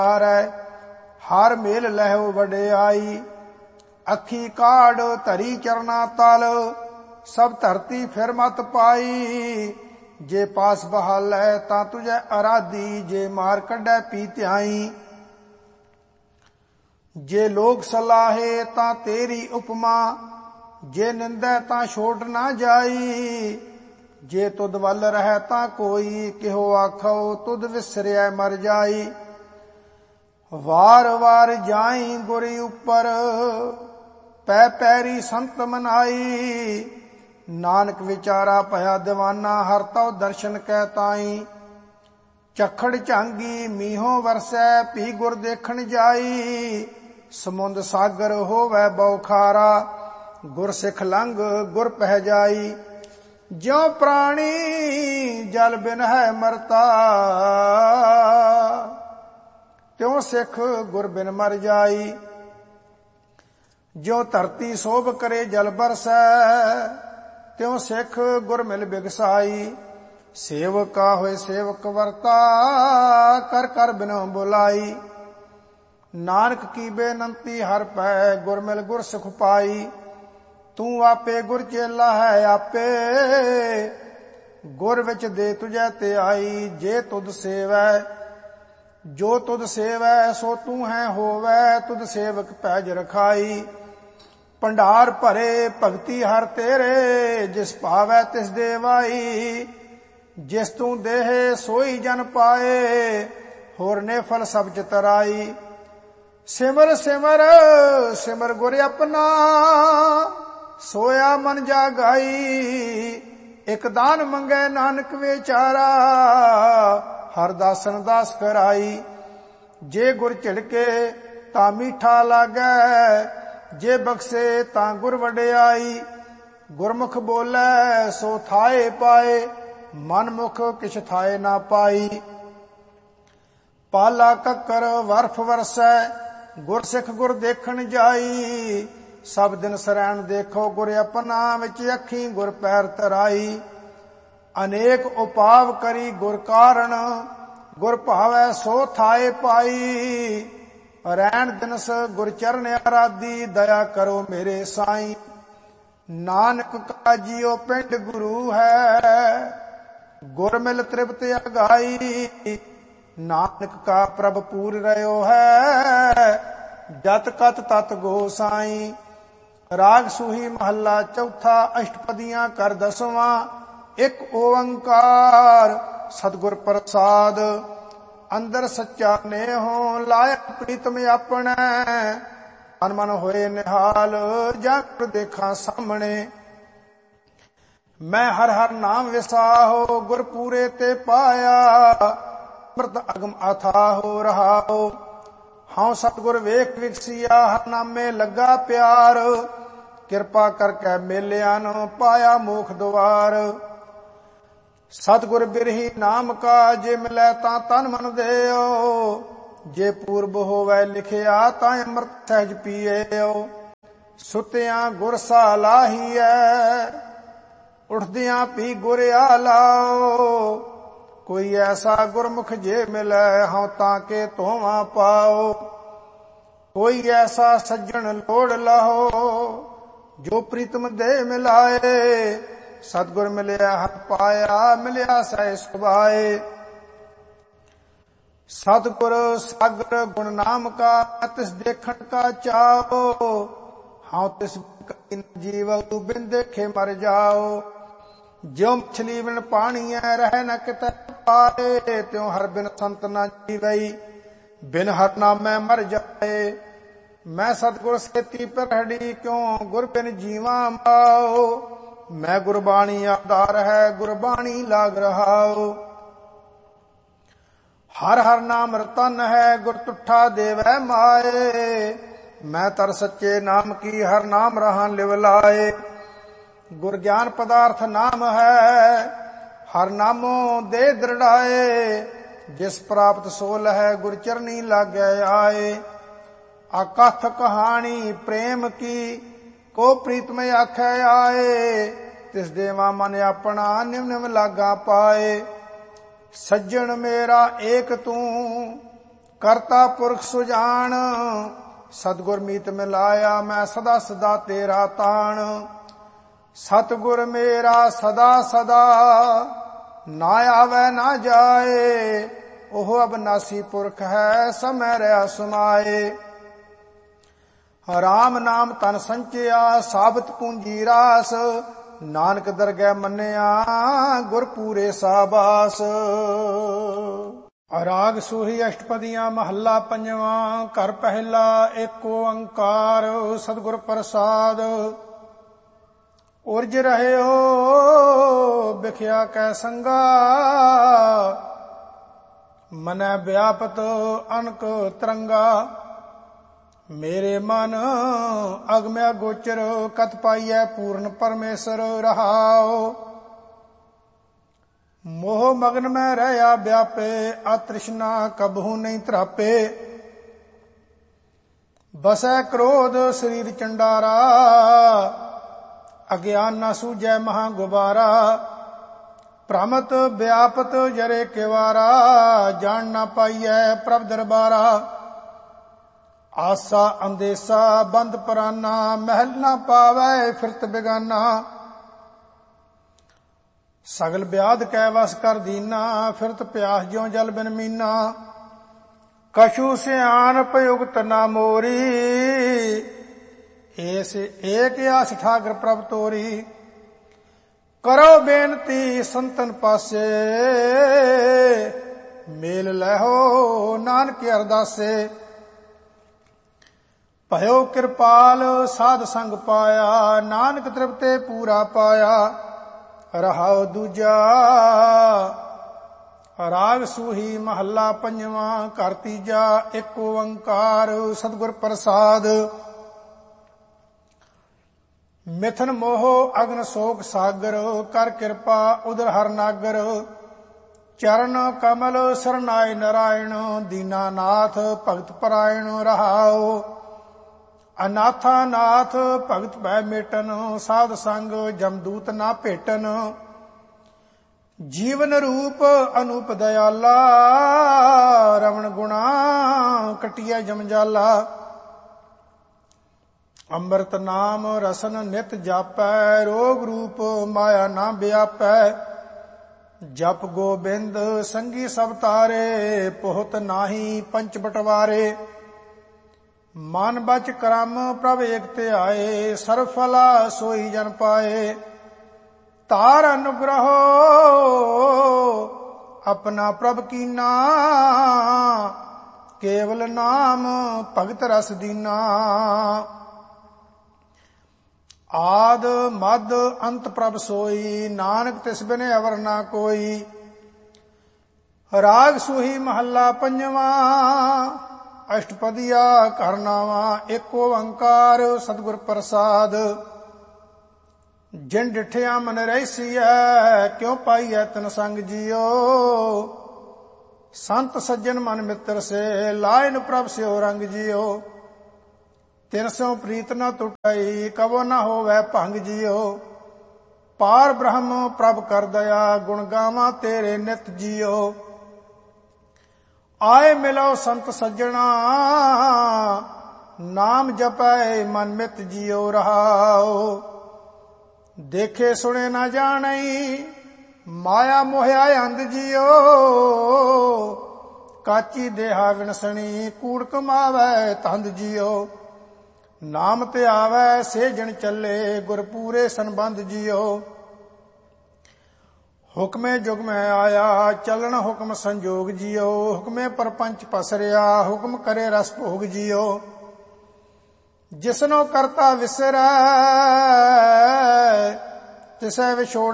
ਵਿਚਾਰੈ, ਹਰ ਮੇਲ ਲਹਿਓ ਵਡਿਆਈ। ਅੱਖੀ ਕਾੜ ਧਰੀ ਚਰਨਾ ਤਲ, ਸਭ ਧਰਤੀ ਫਿਰ ਮਤ ਪਾਈ। ਜੇ ਪਾਸ ਬਹਾਲੈ ਤਾਂ ਤੁਝੈ ਅਰਾਧੀ, ਜੇ ਮਾਰ ਕੱਢੈ ਪੀ ਧਿਆਈ। ਜੇ ਲੋਕ ਸਲਾਹੇ ਤਾਂ ਤੇਰੀ ਉਪਮਾ, ਜੇ ਨਿੰਦੈ ਤਾਂ ਛੋਟ ਨਾ ਜਾਈ। ਜੇ ਤੁਧ ਵੱਲ ਰਹਿ ਤਾਂ ਕੋਈ, ਕਿਹੋ ਆਖੋ ਤੁਧ ਵਿਸਰਿਐ ਮਰ ਜਾਈ। ਵਾਰ ਵਾਰ ਜਾਈ ਗੁਰੀ ਉੱਪਰ, ਪੈ ਪੈਰੀ ਸੰਤ ਮਨਾਈ। ਨਾਨਕ ਵਿਚਾਰਾ ਭਇਆ ਦੀਵਾਨਾ, ਹਰ ਤਉ ਦਰਸ਼ਨ ਕੈ ਤਾਈ। ਚਖੜ ਝਾਂਗੀ ਮੀਹੋਂ ਵਰਸੈ, ਪੀ ਗੁਰ ਦੇਖਣ ਜਾਈ। ਸਮੁੰਦ ਸਾਗਰ ਹੋਵੈ ਬਉ ਖਾਰਾ, ਗੁਰ ਸਿੱਖ ਲੰਘ ਗੁਰ ਪਹਿ ਜਾਈ। ਜਿਉ ਪ੍ਰਾਣੀ ਜਲ ਬਿਨ ਹੈ ਮਰਤਾ, ਤਿਉ ਸਿੱਖ ਗੁਰ ਬਿਨ ਮਰ ਜਾਈ। ਜਿਉ ਧਰਤੀ ਸੋਭ ਕਰੇ ਜਲ ਬਰਸੈ, ਤਿਉ ਸਿੱਖ ਗੁਰ ਮਿਲ ਬਿਗਸਾਈ। ਸੇਵਕਾ ਹੋਏ ਸੇਵਕ ਵਰਤਾ, ਕਰ ਕਰ ਬਿਨੋ ਬੁਲਾਈ। ਨਾਨਕ ਕੀ ਬੇਨੰਤੀ ਹਰ ਪੈ, ਗੁਰ ਮਿਲ ਗੁਰ ਸੁਖ ਪਾਈ। ਤੂੰ ਆਪੇ ਗੁਰ ਚੇਲਾ ਹੈ ਆਪੇ, ਗੁਰ ਵਿੱਚ ਦੇ ਤੁਝੈ ਤੇ ਆਈ। ਜੇ ਤੁਧ ਸੇਵੈ ਜੋ ਤੁਧ ਸੇਵੈ, ਸੋ ਤੂੰ ਹੈ ਹੋਵੈ, ਤੁਧ ਸੇਵਕ ਪੈਜ ਰਖਾਈ। ਭੰਡਾਰ ਭਰੇ ਭਗਤੀ ਹਰ ਤੇਰੇ, ਜਿਸ ਭਾਵੈ ਤਿਸ ਦੇਵਾਈ। ਜਿਸ ਤੂੰ ਦੇਹ ਸੋਈ ਜਨ ਪਾਏ, ਹੋਰ ਨੇ ਫਲ ਸਭ ਚਤਰਾਈ। ਸਿਮਰ ਸਿਮਰ ਸਿਮਰ ਗੁਰ ਆਪਣਾ, ਸੋਇਆ ਮਨ ਜਾਗਾਈ। ਇਕ ਦਾਨ ਮੰਗੈ ਨਾਨਕ ਵਿਚਾਰਾ, ਹਰ ਦਾਸਨ ਦਾਸ ਕਰਾਈ। ਜੇ ਗੁਰ ਝਿੜਕੇ ਤਾਂ ਮੀਠਾ ਲਾਗੈ, ਜੇ ਬਖਸ਼ੇ ਤਾਂ ਗੁਰ ਵਡਿਆਈ। ਗੁਰਮੁਖ ਬੋਲੇ ਸੋ ਥਾਏ ਪਾਏ, ਮਨ ਮੁਖ ਕਿਛ ਥਾਏ ਨਾ ਪਾਈ। ਪਾਲਾ ਕੱਕਰ ਵਰਫ ਵਰਸੈ, ਗੁਰ ਸਿੱਖ ਗੁਰ ਦੇਖਣ ਜਾਈ। ਸਭ ਦਿਨ ਸਰੈਣ ਦੇਖੋ ਗੁਰ ਆਪਣਾ, ਵਿੱਚ ਅੱਖੀ ਗੁਰ ਪੈਰ ਧਰਾਈ। ਅਨੇਕ ਉਪਾਵ ਕਰੀ ਗੁਰ ਕਾਰਣ, ਗੁਰ ਭਾਵੈ ਸੋ ਥਾਏ ਪਾਈ। ਰਹਿਣ ਦਿਨਸ ਗੁਰ ਚਰਨ ਆਰਾਧੀ, ਦਇਆ ਕਰੋ ਮੇਰੇ ਸਾਈਂ। ਨਾਨਕ ਕਾ ਜੀਉ ਪਿੰਡ ਗੁਰੂ ਹੈ, ਗੁਰ ਮਿਲ ਤ੍ਰਿਪਤ ਅਗਾਈ। ਨਾਨਕ ਕਾ ਪ੍ਰਭ ਪੂਰ ਰਹਿਓ ਹੈ, ਜਤ ਕਤ ਤਤ ਗੋਸਾਈ। ਰਾਗ ਸੂਹੀ ਮਹੱਲਾ ਚੌਥਾ, ਅਸ਼ਟਪਦੀਆਂ ਕਰ ਦਸਵਾਂ। ਇੱਕ ਓੰਕਾਰ ਸਤਿਗੁਰ ਪ੍ਰਸਾਦ, ਅੰਦਰ ਸੱਚਾ ਨੇਹੋ ਲਾਇਆ ਪ੍ਰੀਤਮ ਆਪਣੈ। ਮਨ ਮਨ ਹੋਏ ਨਿਹਾਲ, ਜਾਂ ਗੁਰ ਦੇਖਾਂ ਸਾਹਮਣੇ। ਮੈਂ ਹਰ ਹਰ ਨਾਮ ਵਿਸਾਹੋ, ਗੁਰ ਪੂਰੇ ਤੇ ਪਾਇਆ। ਅੰਮ੍ਰਿਤ ਅਗਮ ਅਥਾਹੋ ਰਹਾਓ, ਹਉ ਸਤਿਗੁਰ ਵੇਖ ਵਿਕਸੀਆ। ਹਰ ਨਾਮੇ ਲੱਗਾ ਪਿਆਰ, ਕਿਰਪਾ ਕਰਕੇ ਮੇਲਿਆਂ ਨੂੰ ਪਾਇਆ ਮੋਖ ਦੁਆਰ। ਸਤਿਗੁਰ ਬਿਰਹੀ ਨਾਮ ਕਾ, ਜੇ ਮਿਲੈ ਤਾਂ ਤਨ ਮਨ ਦੇਓ। ਜੇ ਪੂਰਬ ਹੋਵੈ ਲਿਖਿਆ, ਤਾਂ ਅੰਮ੍ਰਿਤ ਸਹਿਜ ਪੀਏਓ। ਸੁਤਿਆਂ ਗੁਰ ਸਾ ਲਾਹੀਐ, ਉਠਦਿਆਂ ਪੀ ਗੁਰ ਆਲਾਓ। ਕੋਈ ਐਸਾ ਗੁਰਮੁਖ ਜੇ ਮਿਲੈ, ਹਉ ਤਾਂ ਕੇ ਧੋਵਾਂ ਪਾਓ। ਕੋਈ ਐਸਾ ਸੱਜਣ ਲੋੜ ਲਾਹੋ, ਜੋ ਪ੍ਰੀਤਮ ਦੇ ਮਿਲਾਏ। ਸਤਿਗੁਰ ਮਿਲਿਆ ਹਰ ਪਾਇਆ, ਮਿਲਿਆ ਸਹਿ ਸੁਭਾਏ। ਸਤਿਗੁਰ ਸਾਗਰ ਗੁਣ ਨਾਮ ਕਾ, ਤਿਸ ਦੇਖਣ ਕਾ ਚਾਓ। ਹਉ ਤਿਸ ਜੀਵ ਬਿਨ ਦੇਖੇ ਮਰ ਜਾਓ। ਜਿਉ ਮਛਲੀ ਬਿਨ ਪਾਣੀਐ, ਰਹਿ ਨ ਕਿਤੈ ਪਾਏ। ਤਿਉ ਹਰ ਬਿਨ ਸੰਤ ਨ ਜੀਵਈ, ਬਿਨ ਹਰ ਨਾਮੈ ਮਰ ਜਾਏ। ਮੈਂ ਸਤਿਗੁਰ ਸੇਤੀ ਪ੍ਰਹੜੀ, ਕਿਉ ਗੁਰ ਬਿਨ ਜੀਵਾਂ ਮਾਓ। ਮੈਂ ਗੁਰਬਾਣੀ ਆਧਾਰ ਹੈ, ਗੁਰਬਾਣੀ ਲਾਗ ਰਹਾਓ। ਹਰ ਹਰ ਨਾਮ ਰਤਨ ਹੈ, ਗੁਰ ਤੁਠਾ ਦੇਵੈ ਮਾਏ। ਮੈਂ ਤਰ ਸੱਚੇ ਨਾਮ ਕੀ, ਹਰ ਨਾਮ ਰਹਾ ਲਿਵ ਲਾਏ। ਗੁਰ ਗਿਆਨ ਪਦਾਰਥ ਨਾਮ ਹੈ, ਹਰ ਨਾਮੋ ਦੇ ਦ੍ਰਿੜਾਏ। ਜਿਸ ਪ੍ਰਾਪਤ ਸੋ ਲਹੈ, ਗੁਰ ਚਰਨੀ ਲਾਗੈ ਆਏ। ਅਕਥ ਕਹਾਣੀ ਪ੍ਰੇਮ ਕੀ, ਕੋ ਪ੍ਰੀਤਮ ਆਖੈ ਆਏ। ਤਿਸ ਦੇਵਾ ਮਨ ਆਪਣਾ, ਨਿਮ ਨਿਮ ਲਾਗਾ ਪਾਏ। ਸੱਜਣ ਮੇਰਾ ਏਕ ਤੂੰ, ਕਰਤਾ ਪੁਰਖ ਸੁਜਾਨ, ਸਤਿਗੁਰ ਮੀਤ ਮਿਲਾਇਆ ਮੈਂ ਸਦਾ ਸਦਾ ਤੇਰਾ ਤਾਣ। ਸਤਿਗੁਰ ਮੇਰਾ ਸਦਾ ਸਦਾ, ਨਾ ਆਵੇ ਨਾ ਜਾਏ, ਉਹ ਅਬਨਾਸੀ ਪੁਰਖ ਹੈ ਸਮੈ ਰਹਿ ਸਮਾਏ। ਰਾਮ ਨਾਮ ਤਨ ਸੰਚਿਆ ਸਾਬਤ ਪੂੰਜੀ ਰਾਸ, ਨਾਨਕ ਦਰਗਹਿ ਮੰਨਿਆ ਗੁਰ ਪੂਰੇ ਸਾਬਾਸ। ਰਾਗ ਸੂਹੀ ਅਸ਼ਟਪਦੀਆਂ ਮਹੱਲਾ ਪੰਜਵਾਂ। ਘਰ ਪਹਿਲਾ ਏਕ ਓੰਕਾਰ ਸਤਿਗੁਰ ਪ੍ਰਸਾਦ। ਉਰਜ ਰਹਿਓ ਵਿਖਿਆ ਕੈ ਸੰਗਾ, ਮਨੈ ਵਿਆਪਤ ਅਨਕ ਤਰੰਗਾ। ਮੇਰੇ ਮਨ ਅਗਮਿਆ ਗੋਚਰ, ਕਤ ਪਾਈਐ ਪੂਰਨ ਪਰਮੇਸ਼ਰ ਰਹਾਉ। ਮੋਹ ਮਗਨ ਮੈਂ ਰਹਿਆ ਵਿਆਪੇ, ਅਤ੍ਰਿਸ਼ਨਾ ਕਬਹੂ ਨਹੀਂ ਤਰਾਪੇ। ਬਸੈ ਕ੍ਰੋਧ ਸਰੀਰ ਚੰਡਾਰਾ, ਅਗਿਆਨ ਨਾ ਸੂਝੈ ਮਹਾ ਗੁਬਾਰਾ। ਭ੍ਰਮਤ ਵਿਆਪਤ ਜਰੇ ਕਿਵਾਰਾ, ਜਾਣ ਨਾ ਪਾਈਐ ਪ੍ਰਭ ਦਰਬਾਰਾ। ਆਸਾ ਅੰਦੇਸਾ ਬੰਦ ਪਰਾਨਾ, ਮਹਿਲ ਨਾ ਪਾਵੈ ਫਿਰਤ ਬਿਗਾਨਾ। ਸਗਲ ਬਿਆਦ ਕੈ ਵਸ ਕਰ ਦੀਨਾ, ਫਿਰਤ ਪਿਆਸ ਜਿਉ ਜਲ ਬਿਨ ਮੀਨਾ। ਕਛੂ ਸਿਆਣਪ ਉਗਤ ਨਾ ਮੋਰੀ, ਏਸ ਏਕ ਆਸ ਠਾਕਰ ਪ੍ਰਭ ਤੋਰੀ। ਕਰੋ ਬੇਨਤੀ ਸੰਤਨ ਪਾਸੇ, ਮੇਲ ਲਹੋ ਨਾਨਕ ਅਰਦਾਸੇ। ਭਇਓ ਕਿਰਪਾਲ ਸਾਧ ਸੰਗ ਪਾਇਆ, ਨਾਨਕ ਤ੍ਰਿਪਤੇ ਪੂਰਾ ਪਾਇਆ। ਰਹਾਉ ਦੂਜਾ। ਰਾਗ ਸੂਹੀ ਮਹੱਲਾ ਪੰਜਵਾਂ। ਘਰ ਤੀਜਾ ਏਕ ਓੰਕਾਰ ਸਤਿਗੁਰ ਪ੍ਰਸਾਦ। ਮਿਥਨ ਮੋਹ ਅਗਨ ਸੋਕ ਸਾਗਰ, ਕਰ ਕਿਰਪਾ ਉਦਰ ਹਰ ਨਾਗਰ। ਚਰਨ ਕਮਲ ਸਰਨਾਏ ਨਰਾਇਣ, ਦੀਨਾਨਾਥ ਭਗਤ ਪਰਾਇਣ ਰਹਾਉ। ਅਨਾਥਾ ਨਾਥ ਭਗਤ ਭੈ ਮੇਟਨ, ਸਾਧ ਸੰਗ ਜਮਦੂਤ ਨਾ ਭੇਟਨ। ਜੀਵਨ ਰੂਪ ਅਨੂਪ ਦਇਆਲਾ, ਰਵਣ ਗੁਣਾ ਕਟਿਐ ਜਮਜਾਲਾ। ਅੰਮ੍ਰਿਤ ਨਾਮ ਰਸਨ ਨਿਤ ਜਾਪੈ, ਰੋਗ ਰੂਪ ਮਾਇਆ ਨਾ ਵਿਆਪੈ। ਜਪ ਗੋਬਿੰਦ ਸੰਗੀ ਸਭ ਤਾਰੇ, ਪਹੁਤ ਨਾਹੀ ਪੰਚ ਬਟਵਾਰੇ। ਮਨ ਬਚ ਕਰਮ ਪ੍ਰਭ ਏਕ ਧਿਆਏ, ਸਰਬ ਫਲਾ ਸੋਈ ਜਨ ਪਾਏ। ਤਾਰ ਅਨੁਗ੍ਰਹੋ ਆਪਣਾ ਪ੍ਰਭ ਕੀਨਾ, ਕੇਵਲ ਨਾਮ ਭਗਤ ਰਸ ਦੀਨਾ। ਆਦ ਮਦ ਅੰਤ ਪ੍ਰਭ ਸੋਈ, ਨਾਨਕ ਤਿਸ ਬਿਨ ਅਵਰ ਨਾ ਕੋਈ। ਰਾਗ ਸੂਹੀ ਮਹੱਲਾ ਪੰਜਵਾਂ। ਅਸ਼ਟਪਦੀਆ ਘਰ ਨਾਵਾਂ। ਏਕ ਓੰਕਾਰ ਸਤਿਗੁਰ ਪ੍ਰਸਾਦ। ਜਿਨ ਡਿਠਿਆ ਮਨ ਰਹਿਸੀਐ, ਕਿਉ ਪਾਈਐ ਤਨ ਸੰਗ ਜੀਓ। ਸੰਤ ਸੱਜਣ ਮਨ ਮਿੱਤਰ ਸੇ, ਲਾਇਨ ਪ੍ਰਭ ਸਿਓ ਰੰਗ ਜੀਓ। ਤਿਨ ਸਿਉ ਪ੍ਰੀਤ ਨ ਟੁਟਈ, ਕਬੋ ਨ ਹੋਵੈ ਭੰਗ ਜੀਓ। ਪਾਰ ਬ੍ਰਹਮ ਪ੍ਰਭ ਕਰ ਦਇਆ, ਗੁਣ ਗਾਵਾਂ ਤੇਰੇ ਨਿਤ ਜੀਓ। ਆਏ ਮਿਲੋ ਸੰਤ ਸੱਜਣਾ, ਨਾਮ ਜਪੈ ਮਨ ਮਿਤ ਜੀਓ ਰਹਾਉ। ਦੇਖੇ ਸੁਣੇ ਨਾ ਜਾਣਈ, ਮਾਇਆ ਮੋਹਿਆ ਅੰਧ ਜੀਓ। ਕਾਚੀ ਦੇਹਾ ਵਿਣਸਣੀ, ਕੂੜ ਕਮਾਵੈ ਤੰਦ ਜੀਓ। ਨਾਮ ਤੇ ਆਵੈ ਸੇਜਣ ਚੱਲੇ, ਗੁਰ ਪੂਰੇ ਸੰਬੰਧ ਜੀਓ। ਹੁਕਮੇ ਜੁਗ ਮੈਂ ਆਇਆ, ਚੱਲਣ ਹੁਕਮ ਸੰਜੋਗ ਜੀਓ। ਹੁਕਮੇ ਪਰਪੰਚ ਪਸਰਿਆ, ਹੁਕਮ ਕਰੇ ਰਸ ਭੋਗ ਜੀਓ। ਜਿਸਨੋ ਕਰਤਾ ਵਿਸਰੈ, ਤਿਸੈ ਵਿਛੋੜ